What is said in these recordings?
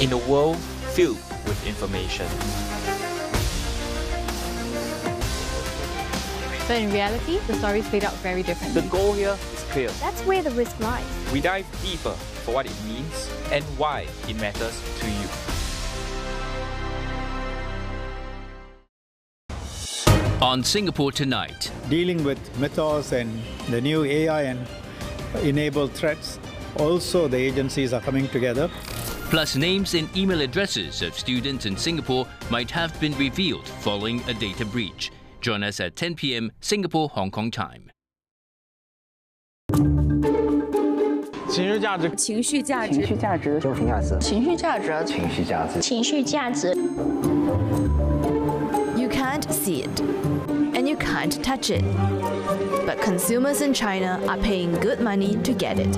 in a world filled with information. But in reality, the stories played out very differently. The goal here is clear. That's where the risk lies. We dive deeper for what it means and why it matters to you. On Singapore Tonight. Dealing with mythos and the new AI and enabled threats, also the agencies are coming together. Plus, names and email addresses of students in Singapore might have been revealed following a data breach. Join us at 10 p.m. Singapore Hong Kong time. 情绪价值， 情绪价值， 情绪价值，情绪价值， 情绪价值， 情绪价值， 情绪价值。 You can't see it, and you can't touch it. But consumers in China are paying good money to get it.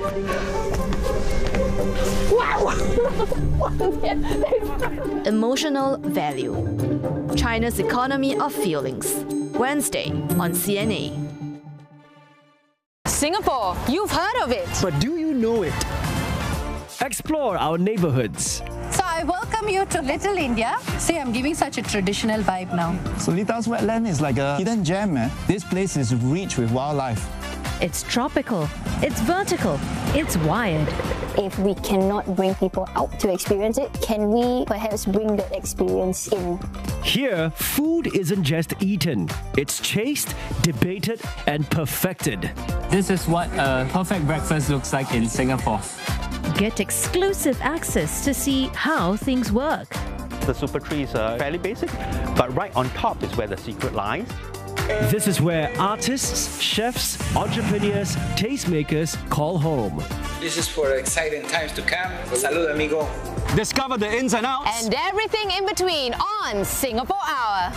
Emotional value. China's economy of feelings. Wednesday on CNA. Singapore, you've heard of it. But do you know it? Explore our neighborhoods. So I welcome you to Little India. See, I'm giving such a traditional vibe now. Solita's wetland is like a hidden gem, man. This place is rich with wildlife. It's tropical, it's vertical, it's wired. If we cannot bring people out to experience it, can we perhaps bring that experience in? Here, food isn't just eaten. It's chased, debated, and perfected. This is what a perfect breakfast looks like in Singapore. Get exclusive access to see how things work. The super tree is fairly basic, but right on top is where the secret lies. This is where artists, chefs, entrepreneurs, tastemakers call home. This is for exciting times to come. Salud, amigo. Discover the ins and outs. And everything in between on Singapore Hour.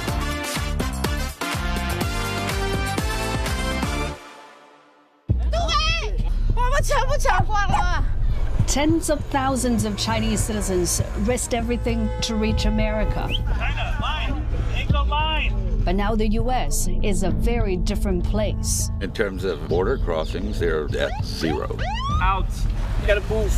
Tens of thousands of Chinese citizens risked everything to reach America. China, line. Ain't line. But now the U.S. is a very different place. In terms of border crossings, they're at zero. Out. You gotta move.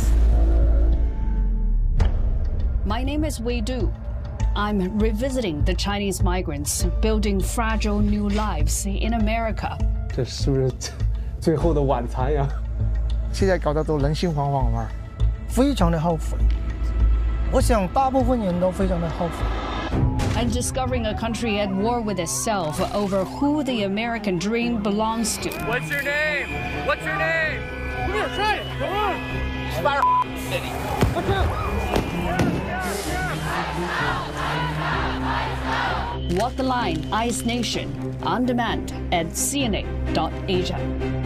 My name is Wei Du. I'm revisiting the Chinese migrants building fragile new lives in America. 这是不是最后的晚餐呀？ 现在搞得都人心惶惶嘛，非常的后悔。我想大部分人都非常的后悔。 And discovering a country at war with itself over who the American dream belongs to. What's your name? What's your name? Come here, try it. Come on. Fire City. What's up? Walk the Line, Ice Nation, on demand at CNA.Asia.